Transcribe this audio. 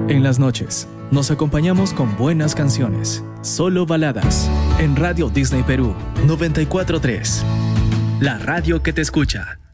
En las noches, nos acompañamos con buenas canciones. Solo baladas. En Radio Disney Perú 94.3. La radio que te escucha.